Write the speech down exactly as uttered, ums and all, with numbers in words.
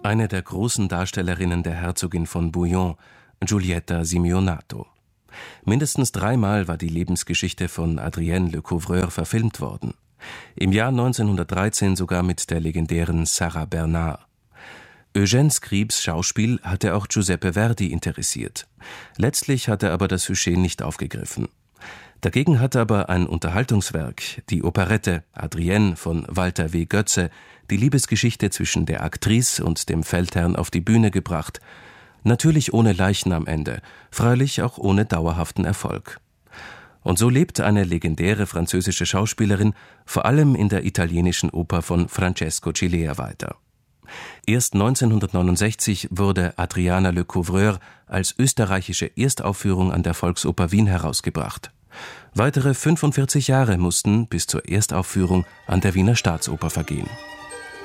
eine der großen Darstellerinnen der Herzogin von Bouillon, Giulietta Simeonato. Mindestens dreimal war die Lebensgeschichte von Adrienne Lecouvreur verfilmt worden. Im Jahr neunzehnhundertdreizehn sogar mit der legendären Sarah Bernard. Eugène Scribes Schauspiel hatte auch Giuseppe Verdi interessiert. Letztlich hat er aber das Sujet nicht aufgegriffen. Dagegen hat aber ein Unterhaltungswerk, die Operette Adrienne von Walter W. Götze, die Liebesgeschichte zwischen der Aktrice und dem Feldherrn auf die Bühne gebracht. Natürlich ohne Leichen am Ende, freilich auch ohne dauerhaften Erfolg. Und so lebt eine legendäre französische Schauspielerin vor allem in der italienischen Oper von Francesco Cilea weiter. Erst neunzehnhundertneunundsechzig wurde Adriana Lecouvreur als österreichische Erstaufführung an der Volksoper Wien herausgebracht. Weitere fünfundvierzig Jahre mussten bis zur Erstaufführung an der Wiener Staatsoper vergehen.